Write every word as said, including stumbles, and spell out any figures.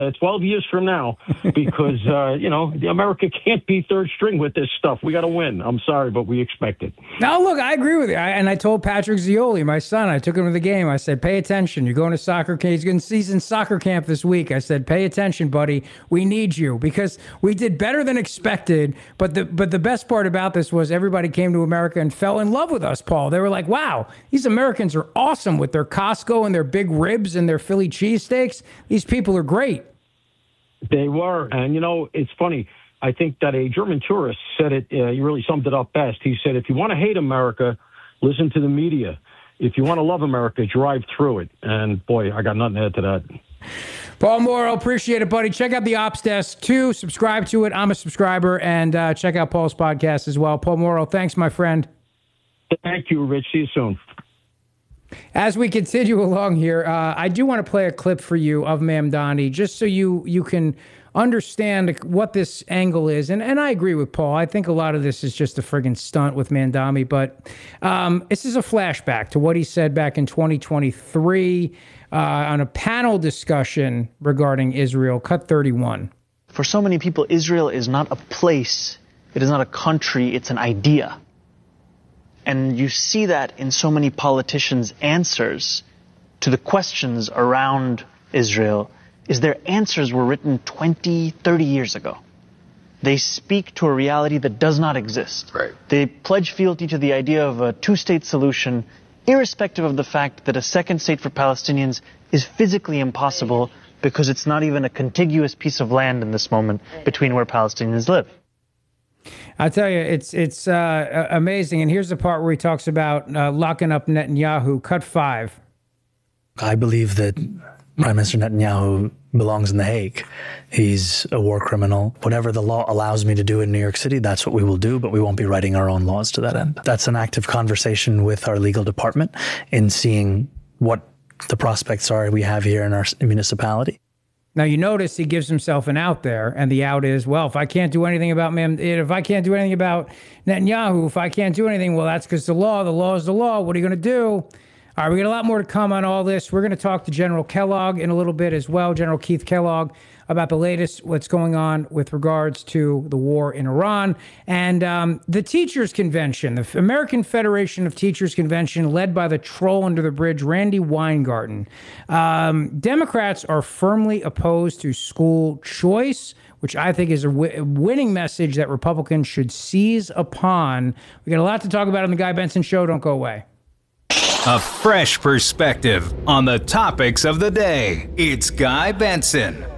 uh, twelve years from now because, uh, you know, America can't be third string with this stuff. We got to win. I'm sorry, but we expect it. Now, look, I agree with you. I, and I told Patrick Zioli, my son, I took him to the game. I said, pay attention. You're going to soccer camp. He's going to season soccer camp this week. I said, pay attention, buddy. We need you because we did better than expected. But the but the best part about this was everybody came to America and fell in love with us, Paul. They were like, wow, these Americans are awesome with their Costco and their big ribs and their Philly cheesesteaks. These people are great. They were. And, you know, it's funny. I think that a German tourist said it, uh, he really summed it up best. He said, if you want to hate America, listen to the media. If you want to love America, drive through it. And, boy, I got nothing to add to that. Paul Mauro, appreciate it, buddy. Check out the Ops Desk, too. Subscribe to it. I'm a subscriber. And uh, check out Paul's podcast as well. Paul Mauro, thanks, my friend. Thank you, Rich. See you soon. As we continue along here, uh, I do want to play a clip for you of Mamdani, just so you you can understand what this angle is. And and I agree with Paul. I think a lot of this is just a friggin' stunt with Mamdani. But um, this is a flashback to what he said back in twenty twenty-three uh, on a panel discussion regarding Israel. Cut thirty-one. For so many people, Israel is not a place. It is not a country. It's an idea. And you see that in so many politicians' answers to the questions around Israel, is their answers were written twenty, thirty years ago. They speak to a reality that does not exist. Right. They pledge fealty to the idea of a two-state solution, irrespective of the fact that a second state for Palestinians is physically impossible because it's not even a contiguous piece of land in this moment between where Palestinians live. I tell you, it's it's uh, amazing. And here's the part where he talks about uh, locking up Netanyahu. Cut five. I believe that Prime Minister Netanyahu belongs in The Hague. He's a war criminal. Whatever the law allows me to do in New York City, that's what we will do, but we won't be writing our own laws to that end. That's an active conversation with our legal department in seeing what the prospects are we have here in our municipality. Now, you notice he gives himself an out there, and the out is, well, if I can't do anything about Mem, if I can't do anything about Netanyahu, if I can't do anything, well, that's because the law, the law is the law. What are you going to do? All right, we got a lot more to come on all this. We're going to talk to General Kellogg in a little bit as well, General Keith Kellogg, about the latest, what's going on with regards to the war in Iran. And um, the Teachers Convention, the American Federation of Teachers Convention, led by the troll under the bridge, Randy Weingarten. Um, Democrats are firmly opposed to school choice, which I think is a w- winning message that Republicans should seize upon. We got a lot to talk about on the Guy Benson Show. Don't go away. A fresh perspective on the topics of the day. It's Guy Benson.